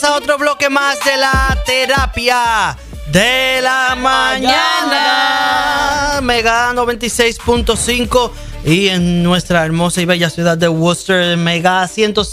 a otro bloque más de la terapia de la mañana. Mega 96.5 y en nuestra hermosa y bella ciudad de Worcester, Mega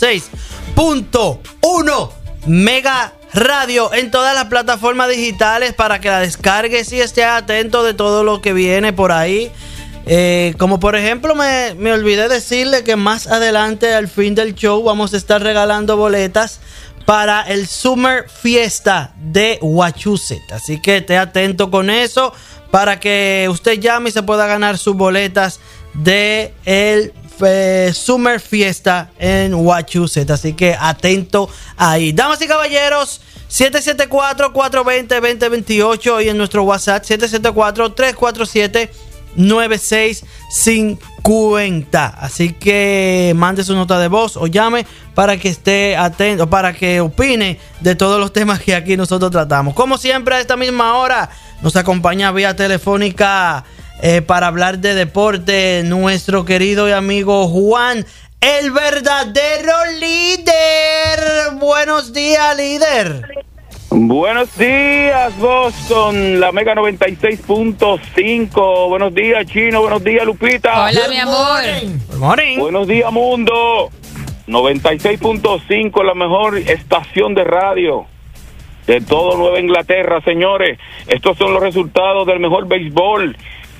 106.1 Mega Radio en todas las plataformas digitales para que la descargues y estés atento de todo lo que viene por ahí. Como por ejemplo me olvidé decirle que más adelante al fin del show vamos a estar regalando boletas para el Summer Fiesta de Wachusett. Así que esté atento con eso para que usted llame y se pueda ganar sus boletas de el Summer Fiesta en Wachusett. Así que atento ahí. Damas y caballeros, 774-420-2028 y en nuestro WhatsApp 774-347-9650. Así que mande su nota de voz o llame para que esté atento, para que opine de todos los temas que aquí nosotros tratamos. Como siempre, a esta misma hora nos acompaña vía telefónica para hablar de deporte nuestro querido y amigo Juan, el verdadero líder. Buenos días, líder. Buenos días, Boston, la Mega 96.5. Buenos días, Chino. Buenos días, Lupita. Hola, mi amor. Good morning. Buenos días, mundo. 96.5, la mejor estación de radio de todo Nueva Inglaterra, señores. Estos son los resultados del mejor béisbol.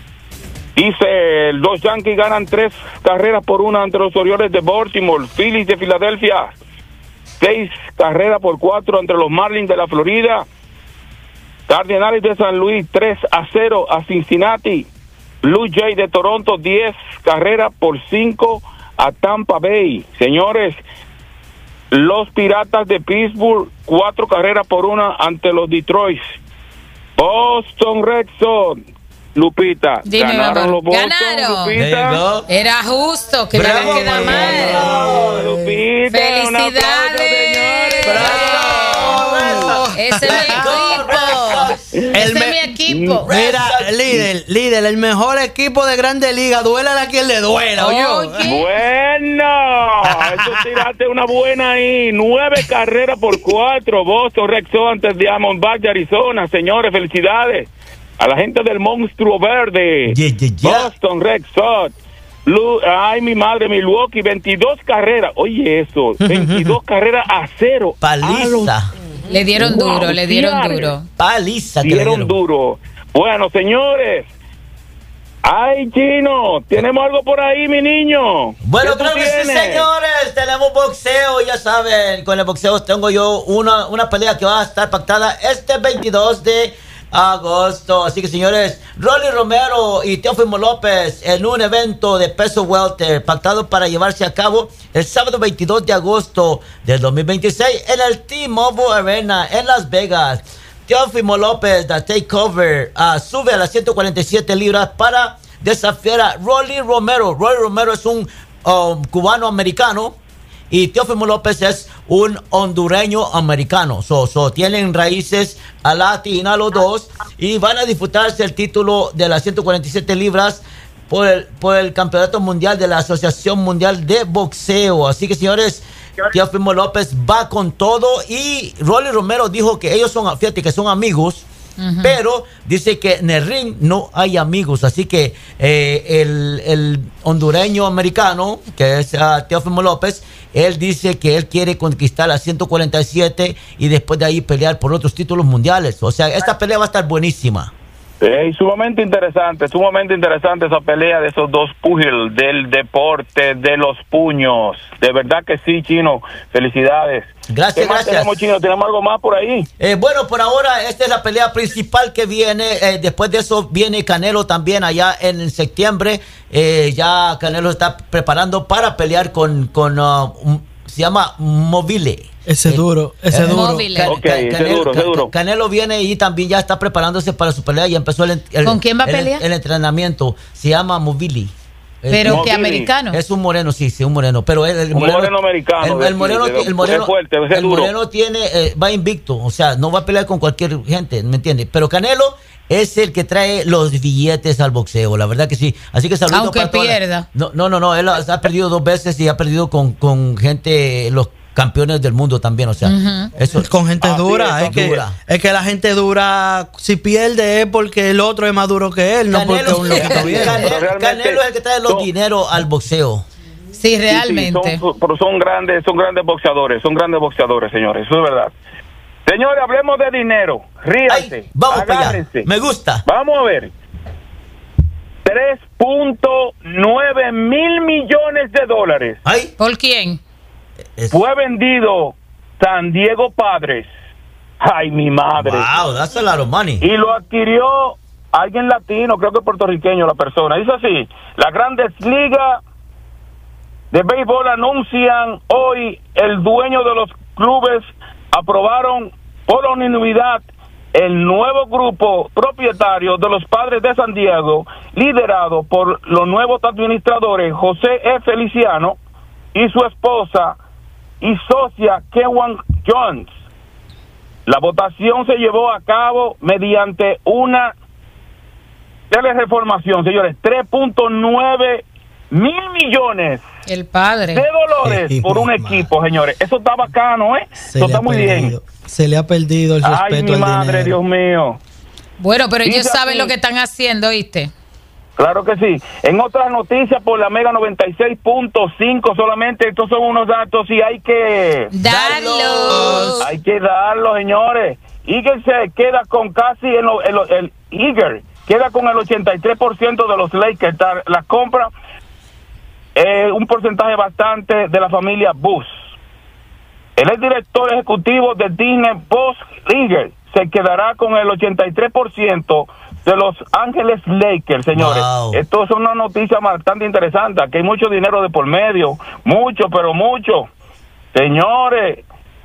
Dice, los Yankees ganan 3 carreras por 1 ante los Orioles de Baltimore. Phillies de Filadelfia 6 carreras por 4 entre los Marlins de la Florida. Cardenales de San Luis 3-0 a Cincinnati. Blue Jays de Toronto 10 carreras por 5 a Tampa Bay. Señores, los Piratas de Pittsburgh 4 carreras por 1 ante los Detroit. Boston Red Sox, Lupita, dime, ganaron los Boston, ganaron. Lupita. Era justo, que Bravo, no le queda mal. Lupita, ¡Felicidades! ¡Bravo! ¡Ese es mi equipo! ¡Ese es mi equipo! Mira, líder, el mejor equipo de Grande Liga. Duela a quien le duela, oye. Bueno, eso tiraste una buena ahí. 9 carreras por 4. Boston Red Sox ante Diamondbacks de Arizona. Señores, felicidades a la gente del monstruo verde. Boston Red Sox. Ay, mi madre, Milwaukee, 22 carreras. Oye, eso, 22 carreras a 0. Paliza. Le dieron duro, le dieron duro. Paliza. Dieron duro. Bueno, señores. Ay, Chino, ¿tenemos algo por ahí, mi niño? Bueno, claro que sí, señores. Tenemos boxeo, ya saben. Con el boxeo tengo yo una pelea que va a estar pactada este 22 de agosto. Así que, señores, Rolly Romero y Teófimo López en un evento de peso welter pactado para llevarse a cabo el sábado 22 de agosto del 2026 en el T-Mobile Arena en Las Vegas. Teófimo López, The Takeover, sube a las 147 libras para desafiar a Rolly Romero. Rolly Romero es un cubano-americano y Teófimo López es un hondureño americano. Tienen raíces latinas los dos y van a disputarse el título de las 147 libras por el campeonato mundial de la Asociación Mundial de Boxeo. Así que, señores, Teófimo López va con todo y Rolly Romero dijo que ellos son, fíjate que son amigos, pero dice que en el ring no hay amigos. Así que el hondureño americano, que es Teófimo López, él dice que él quiere conquistar las 147 y después de ahí pelear por otros títulos mundiales. O sea, esta pelea va a estar buenísima. Sumamente interesante esa pelea de esos dos púgiles del deporte de los puños. De verdad que sí, Chino. Felicidades. Gracias. Tenemos, Chino? ¿Tenemos algo más por ahí? Bueno, por ahora esta es la pelea principal que viene. Después de eso viene Canelo también allá en septiembre. Ya Canelo está preparando para pelear con se llama Mobile. Ese duro. Duro. Canelo viene y también ya está preparándose para su pelea y empezó ¿Con quién va a pelear? El entrenamiento. Se llama Mobili. ¿Pero qué americano? Es un moreno, sí, un moreno. Pero el moreno americano. El moreno tiene, va invicto. O sea, no va a pelear con cualquier gente, ¿me entiendes? Pero Canelo es el que trae los billetes al boxeo, la verdad que sí. Así que saludos aunque para pierda. No, él ha perdido 2 veces y ha perdido con gente, los campeones del mundo también, o sea, eso con gente dura, es que la gente dura, si pierde es porque el otro es más duro que él, no porque un loquito viene. Canelo es el que trae los dineros al boxeo. Sí, realmente. Pero son grandes boxeadores, señores, eso es verdad. Señores, hablemos de dinero. Ríanse, vamos para allá. Me gusta. Vamos a ver. 3.9 mil millones de dólares. Ay. ¿Por quién? Fue vendido San Diego Padres. Ay, mi madre. Wow, that's a lot of money. Y lo adquirió alguien latino, creo que puertorriqueño la persona. Dice así: las Grandes Ligas de Béisbol anuncian hoy el dueño de los clubes aprobaron por unanimidad el nuevo grupo propietario de los Padres de San Diego, liderado por los nuevos administradores José E. Feliciano y su esposa y socia Kewan Jones. La votación se llevó a cabo mediante una reformación, señores. 3.9 mil millones el padre de dólares por un equipo, señores. Eso está bacano, eso está muy bien. Se le ha perdido el respeto. Ay, mi madre, Dios mío. Bueno, pero ellos saben lo que están haciendo, ¿viste? Claro que sí. En otras noticias, por la Mega 96.5 solamente, estos son unos datos y hay que darlos. Hay que darlos, señores. Eagle se queda con casi el Eagle queda con el 83% de los Lakers. La compra un porcentaje bastante de la familia Bush. El exdirector ejecutivo de Disney, Buzz Iger, se quedará con el 83% de Los Ángeles Lakers, señores. Wow. Esto es una noticia bastante interesante, que hay mucho dinero de por medio, mucho, pero mucho. Señores,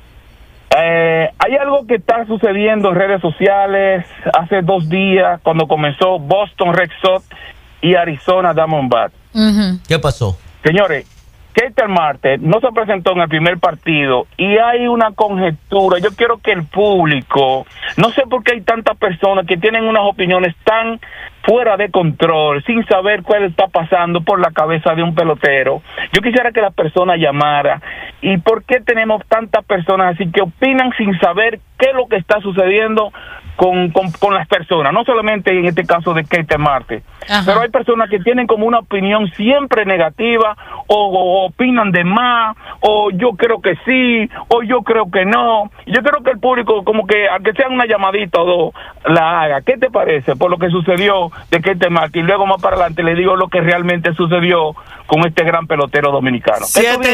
hay algo que está sucediendo en redes sociales hace 2 días, cuando comenzó Boston Red Sox y Arizona Diamondbacks. ¿Qué pasó? Señores, Ketel Marte no se presentó en el primer partido y hay una conjetura. Yo quiero que el público, no sé por qué hay tantas personas que tienen unas opiniones tan fuera de control, sin saber cuál está pasando por la cabeza de un pelotero. Yo quisiera que las personas llamaran. ¿Y por qué tenemos tantas personas así que opinan sin saber qué es lo que está sucediendo con las personas? No solamente en este caso de Ketel Marte, pero hay personas que tienen como una opinión siempre negativa, o opinan de más, o yo creo que sí, o yo creo que no. Yo creo que el público, como que aunque sea una llamadita o dos, la haga. ¿Qué te parece por lo que sucedió de Ketel Marte? Y luego más para adelante le digo lo que realmente sucedió con este gran pelotero dominicano.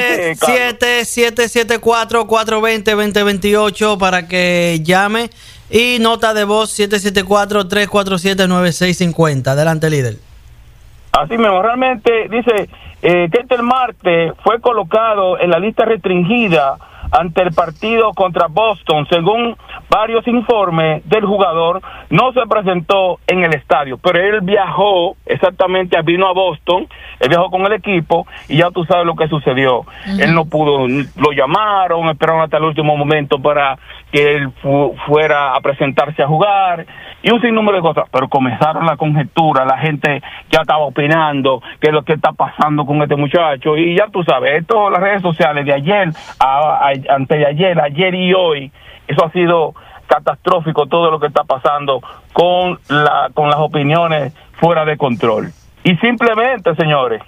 774-420-2028 para que llame, y nota de voz 774-347-9650. Adelante, líder. Así mismo, realmente dice Ketel Marte fue colocado en la lista restringida ante el partido contra Boston. Según varios informes del jugador, no se presentó en el estadio, pero él viajó, vino a Boston, él viajó con el equipo y ya tú sabes lo que sucedió. Él no pudo, lo llamaron, esperaron hasta el último momento para que él fuera a presentarse a jugar y un sinnúmero de cosas, pero comenzaron la conjetura, la gente ya estaba opinando qué es lo que está pasando con este muchacho y ya tú sabes, esto, las redes sociales de ayer, antes de ayer y hoy, eso ha sido catastrófico, todo lo que está pasando con las opiniones fuera de control. Y simplemente, señores,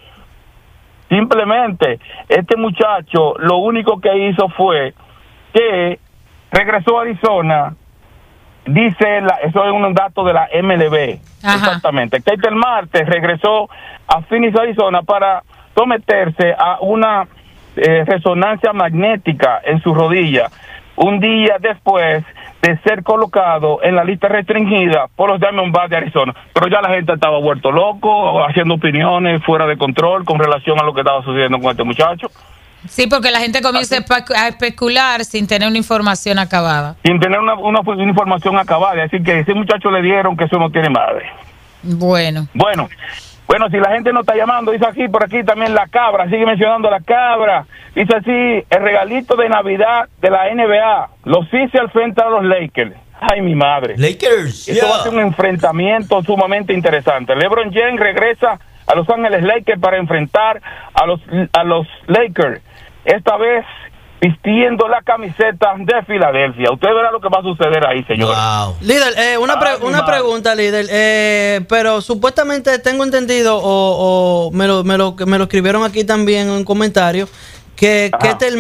este muchacho lo único que hizo fue que regresó a Arizona. Dice, eso es un dato de la MLB. Exactamente. Ketel Marte regresó a Phoenix, Arizona, para someterse a una resonancia magnética en su rodilla, un día después de ser colocado en la lista restringida por los Diamondbacks de Arizona. Pero ya la gente estaba vuelto loco, haciendo opiniones fuera de control con relación a lo que estaba sucediendo con este muchacho. Sí, porque la gente comienza a especular sin tener una información acabada. Sin tener una información acabada. Así que ese muchacho le dieron que eso no tiene madre. Bueno, si la gente no está llamando, dice aquí, por aquí también la cabra, sigue mencionando la cabra. Dice así, el regalito de Navidad de la NBA, los Sixers frente a los Lakers. Ay, mi madre. Lakers, Esto va a ser un enfrentamiento sumamente interesante. LeBron James regresa a Los Ángeles Lakers para enfrentar a los Lakers. Esta vez vistiendo la camiseta de Filadelfia. Usted verá lo que va a suceder ahí, señor. Wow. Líder, una pregunta, líder. Pero supuestamente tengo entendido, o me lo escribieron aquí también en un comentario, que Ketel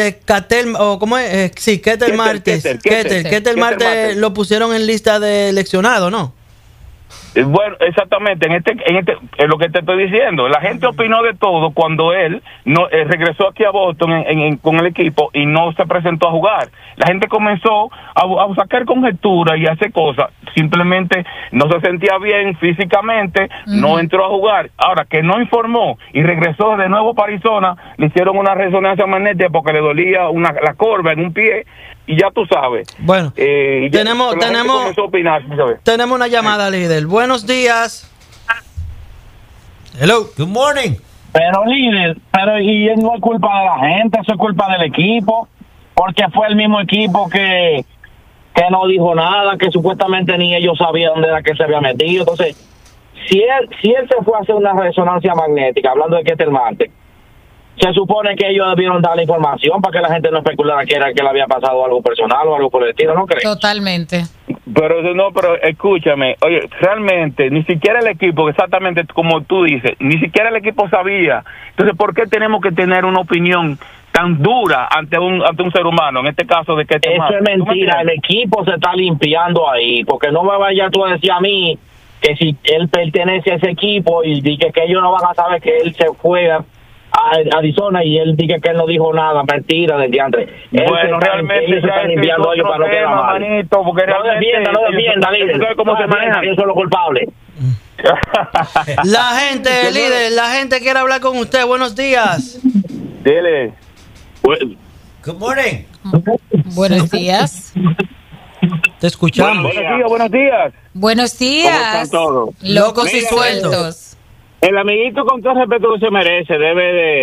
Marte lo pusieron en lista de seleccionado, ¿no? Bueno, exactamente, en lo que te estoy diciendo, la gente opinó de todo cuando él regresó aquí a Boston con el equipo y no se presentó a jugar. La gente comenzó a sacar conjeturas y a hacer cosas, simplemente no se sentía bien físicamente, no entró a jugar. Ahora que no informó y regresó de nuevo para Arizona, le hicieron una resonancia magnética porque le dolía la corva en un pie. Y ya tú sabes. Bueno, tenemos una llamada, líder. Buenos días. Hello. Good morning. Pero líder, y no es culpa de la gente, eso es culpa del equipo, porque fue el mismo equipo que no dijo nada, que supuestamente ni ellos sabían dónde era que se había metido. Entonces, si él se fue a hacer una resonancia magnética, hablando de Ketel Marte, se supone que ellos debieron dar la información para que la gente no especulara que le había pasado algo personal o algo por el estilo, ¿no crees? Totalmente. Pero escúchame, oye, realmente ni siquiera el equipo, exactamente como tú dices, ni siquiera el equipo sabía. Entonces, ¿por qué tenemos que tener una opinión tan dura ante un ser humano, en este caso de que eso es mentira? El equipo se está limpiando ahí, porque no me vayas tú a decir a mí que si él pertenece a ese equipo y que ellos no van a saber que él se fue a Arizona y él dice que él no dijo nada, mentira del diantre. Bueno, realmente se está limpiando hoy para no quedar mal. Manito, porque no defienda, líder. ¿Cómo se manejan? Ellos son los culpables. La gente quiere hablar con usted. Buenos días. Dile. Good morning. Buenos días. Te escuchamos. Buenos días. Buenos días. ¿Cómo están todos? Locos y sueltos. El amiguito, con todo respeto que se merece, debe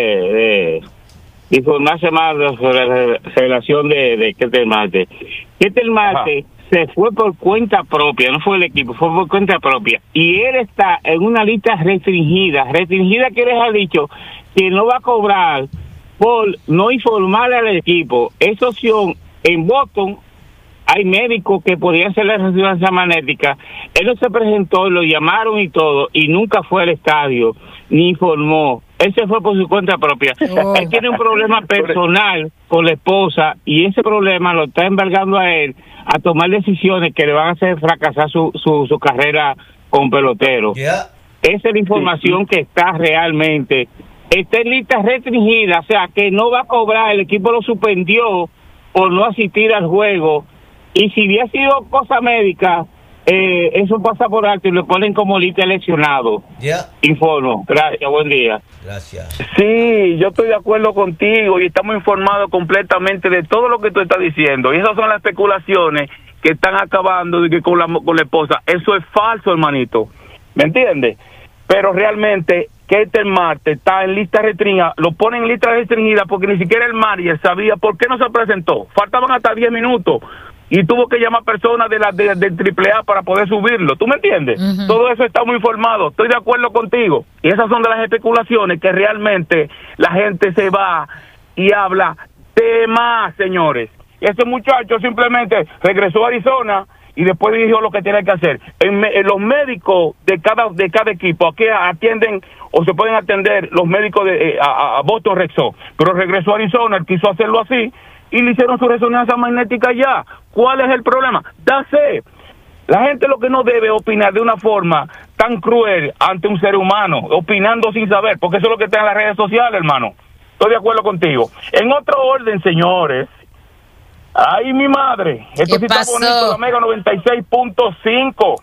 de informarse más sobre la relación de Ketel Marte. Ketel Marte se fue por cuenta propia, no fue el equipo, fue por cuenta propia. Y él está en una lista restringida. Restringida quiere decir dicho que no va a cobrar por no informarle al equipo. Esa opción en Boston, hay médicos que podían hacer la resonancia magnética. Él no se presentó, lo llamaron y todo, y nunca fue al estadio, ni informó. Él se fue por su cuenta propia. Él tiene un problema personal con la esposa, y ese problema lo está embargando a él a tomar decisiones que le van a hacer fracasar su carrera como pelotero. Esa es la información que está realmente. Está en lista restringida, o sea, que no va a cobrar. El equipo lo suspendió por no asistir al juego. Y si hubiera sido cosa médica, eso pasa por alto y lo ponen como lista lesionado. Informo. Gracias, buen día. Gracias. Sí, yo estoy de acuerdo contigo y estamos informados completamente de todo lo que tú estás diciendo. Y esas son las especulaciones que están acabando con la esposa. Eso es falso, hermanito. ¿Me entiendes? Pero realmente Ketel Marte está en lista restringida, lo ponen en lista restringida porque ni siquiera el manager sabía por qué no se presentó. Faltaban hasta 10 minutos. Y tuvo que llamar personas del AAA para poder subirlo. ¿Tú me entiendes? Todo eso está muy informado. Estoy de acuerdo contigo. Y esas son de las especulaciones que realmente la gente se va y habla de más, señores. Ese muchacho simplemente regresó a Arizona y después dijo lo que tiene que hacer. Los médicos de cada equipo aquí atienden o se pueden atender los médicos a Boston Red Sox. Pero regresó a Arizona, él quiso hacerlo así y le hicieron su resonancia magnética ya. ¿Cuál es el problema? Dase. La gente lo que no debe opinar de una forma tan cruel ante un ser humano, opinando sin saber, porque eso es lo que está en las redes sociales, hermano. Estoy de acuerdo contigo. En otro orden, señores, ay, mi madre, esto sí está bonito, la Mega 96.5.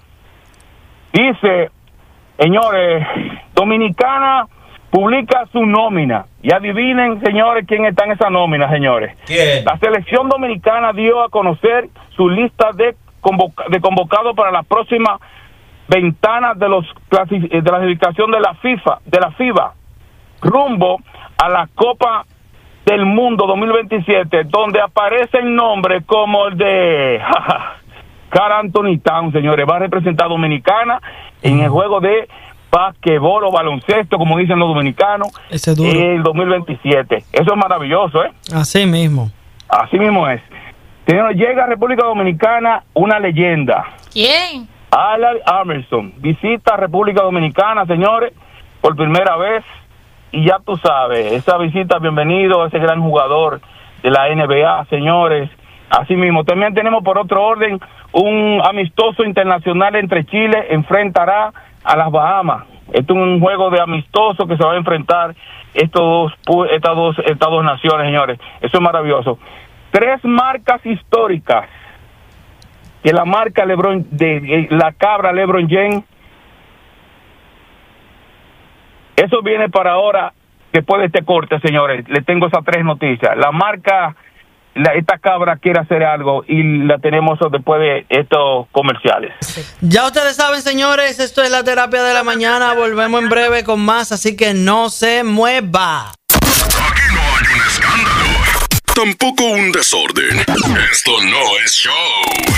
Dice, señores, Dominicana publica su nómina. Y adivinen, señores, quién está en esa nómina, señores. ¿Quién? La selección dominicana dio a conocer su lista de convocados para la próxima ventana de la clasificación de la FIBA, rumbo a la Copa del Mundo 2027, donde aparecen nombres como el de Karl Anthony Towns, señores, va a representar a Dominicana en el juego de basquetbol o baloncesto, como dicen los dominicanos, Ese es duro. el 2027. Eso es maravilloso, ¿eh? Así mismo. Así mismo es. Señor, llega a República Dominicana una leyenda. ¿Quién? Alan Emerson visita República Dominicana, señores, por primera vez. Y ya tú sabes, esa visita, bienvenido a ese gran jugador de la NBA, señores. Así mismo, también tenemos por otro orden un amistoso internacional entre Chile, enfrentará a las Bahamas. Esto es un juego de amistoso que se va a enfrentar estas dos naciones, señores. Eso es maravilloso. 3 marcas históricas que la marca LeBron, de la cabra LeBron James. Eso viene para ahora, después de este corte, señores. Le tengo esas 3 noticias. La marca, esta cabra quiere hacer algo y la tenemos después de estos comerciales. Ya ustedes saben, señores, esto es la terapia de la mañana. Volvemos en breve con más, así que no se mueva. Aquí no hay un escándalo, tampoco un desorden. Esto no es show.